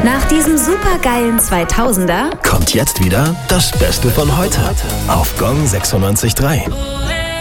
Nach diesem supergeilen 2000er kommt jetzt wieder das Beste von heute auf Gong 96.3.